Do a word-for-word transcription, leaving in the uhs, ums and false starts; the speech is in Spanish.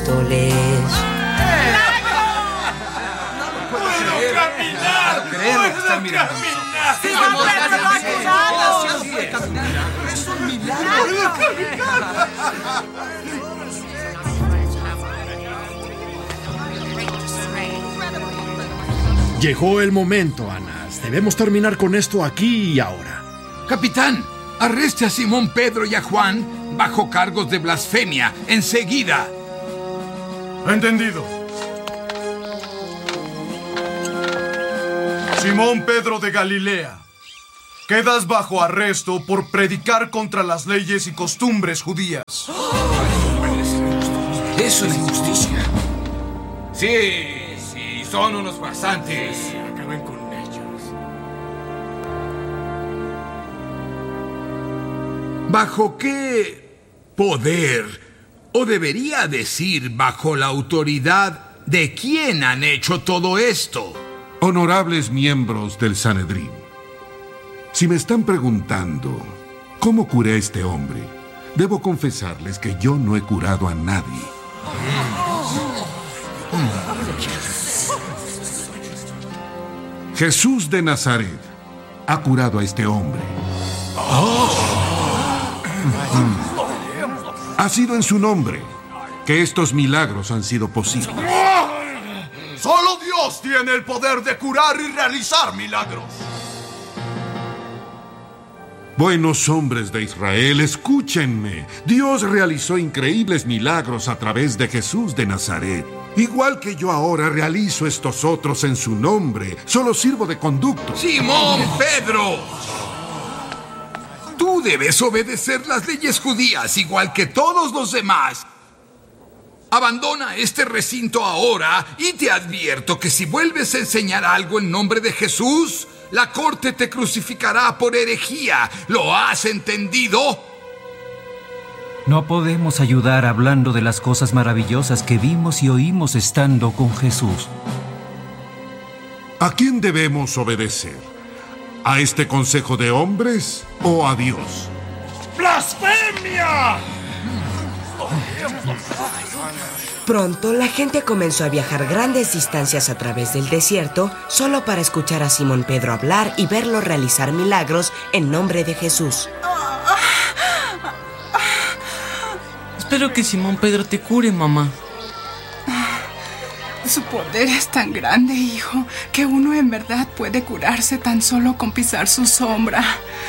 apóstoles. ¡Puedo caminar! No creo que están mirando. ¡Sí, ¡Es un milagro! Llegó el momento, Anás. Debemos terminar con esto aquí y ahora. Capitán, arreste a Simón Pedro y a Juan bajo cargos de blasfemia, enseguida. Entendido. Simón Pedro de Galilea, quedas bajo arresto por predicar contra las leyes y costumbres judías. Eso es injusticia. Sí, sí, son unos farsantes. Sí, acaben con ellos. ¿Bajo qué poder, o debería decir bajo la autoridad de quién han hecho todo esto? Honorables miembros del Sanedrín, si me están preguntando cómo curé a este hombre, debo confesarles que yo no he curado a nadie. Jesús de Nazaret ha curado a este hombre. Ha sido en su nombre que estos milagros han sido posibles. Solo Dios tiene el poder de curar y realizar milagros. Buenos hombres de Israel, escúchenme. Dios realizó increíbles milagros a través de Jesús de Nazaret. Igual que yo ahora realizo estos otros en su nombre, solo sirvo de conducto. ¡Simón Pedro! Tú debes obedecer las leyes judías igual que todos los demás. Abandona este recinto ahora y te advierto que si vuelves a enseñar algo en nombre de Jesús, la corte te crucificará por herejía. ¿Lo has entendido? No podemos ayudar hablando de las cosas maravillosas que vimos y oímos estando con Jesús. ¿A quién debemos obedecer? ¿A este consejo de hombres o a Dios? ¡Blasfemia! Pronto la gente comenzó a viajar grandes distancias a través del desierto solo para escuchar a Simón Pedro hablar y verlo realizar milagros en nombre de Jesús. Espero que Simón Pedro te cure, mamá. Su poder es tan grande, hijo, que uno en verdad puede curarse tan solo con pisar su sombra.